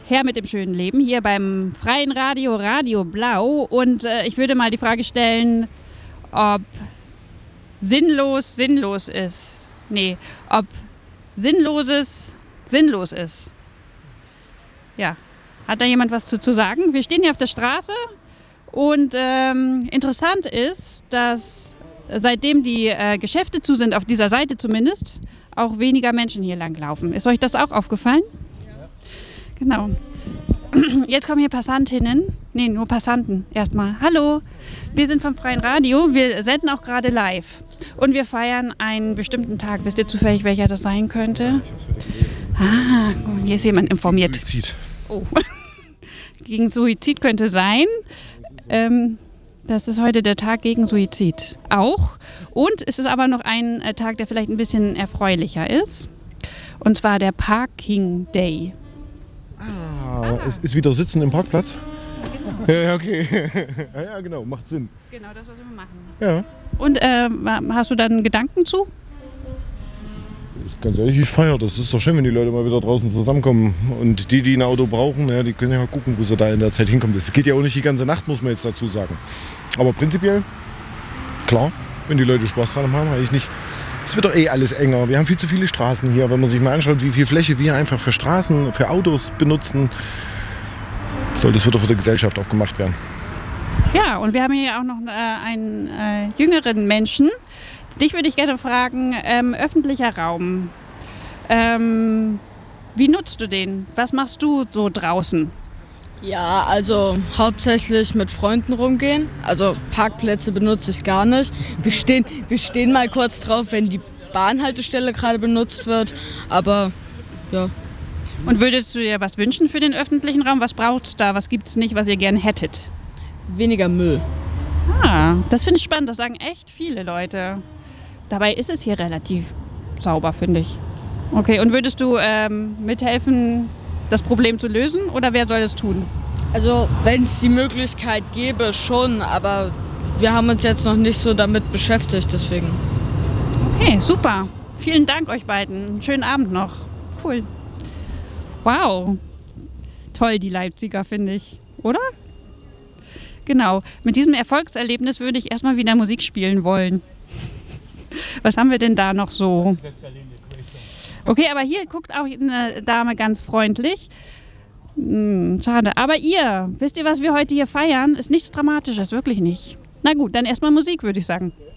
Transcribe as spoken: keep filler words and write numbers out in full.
her mit dem schönen Leben hier beim Freien Radio, Radio Blau. Und äh, ich würde mal die Frage stellen, ob sinnlos sinnlos ist. Nee, ob Sinnloses sinnlos ist. Ja, hat da jemand was zu, zu sagen? Wir stehen hier auf der Straße und ähm, interessant ist, dass seitdem die äh, Geschäfte zu sind, auf dieser Seite zumindest, auch weniger Menschen hier lang laufen. Ist euch das auch aufgefallen? Ja. Genau. Jetzt kommen hier Passantinnen. Nee, nur Passanten erstmal. Hallo, wir sind vom Freien Radio. Wir senden auch gerade live. Und wir feiern einen bestimmten Tag. Wisst ihr zufällig, welcher das sein könnte? Ah, hier ist jemand informiert. Suizid. Oh. Gegen Suizid könnte sein. Ähm, Das ist heute der Tag gegen Suizid auch. Und es ist aber noch ein äh, Tag, der vielleicht ein bisschen erfreulicher ist. Und zwar der Parking Day. Ah, ah. Es ist wieder Sitzen im Parkplatz? Ja, genau. Ja, okay. ja, ja, genau, macht Sinn. Genau, das, was wir machen. Ja. Und äh, hast du dann Gedanken zu? Ganz ehrlich, ich feiere das. Es ist doch schön, wenn die Leute mal wieder draußen zusammenkommen. Und die, die ein Auto brauchen, ja, die können ja gucken, wo sie da in der Zeit hinkommen. Das geht ja auch nicht die ganze Nacht, muss man jetzt dazu sagen. Aber prinzipiell, klar, wenn die Leute Spaß dran haben, habe ich nicht. Es wird doch eh alles enger. Wir haben viel zu viele Straßen hier. Wenn man sich mal anschaut, wie viel Fläche wir einfach für Straßen, für Autos benutzen, soll das wieder für die Gesellschaft auch gemacht werden. Ja, und wir haben hier auch noch äh, einen äh, jüngeren Menschen. Dich würde ich gerne fragen, ähm, öffentlicher Raum, ähm, wie nutzt du den? Was machst du so draußen? Ja, also hauptsächlich mit Freunden rumgehen. Also Parkplätze benutze ich gar nicht. Wir stehen, wir stehen mal kurz drauf, wenn die Bahnhaltestelle gerade benutzt wird, aber ja. Und würdest du dir was wünschen für den öffentlichen Raum? Was braucht es da? Was gibt es nicht, was ihr gerne hättet? Weniger Müll. Ah, das finde ich spannend. Das sagen echt viele Leute. Dabei ist es hier relativ sauber, finde ich. Okay, und würdest du ähm, mithelfen, das Problem zu lösen, oder wer soll es tun? Also, wenn es die Möglichkeit gäbe, schon, aber wir haben uns jetzt noch nicht so damit beschäftigt, deswegen. Okay, super. Vielen Dank euch beiden. Einen schönen Abend noch. Cool. Wow. Toll, die Leipziger, finde ich. Oder? Genau. Mit diesem Erfolgserlebnis würde ich erstmal wieder Musik spielen wollen. Was haben wir denn da noch so? Okay, aber hier guckt auch eine Dame ganz freundlich. Hm, schade. Aber ihr, wisst ihr, was wir heute hier feiern? Ist nichts Dramatisches, wirklich nicht. Na gut, dann erstmal Musik, würde ich sagen.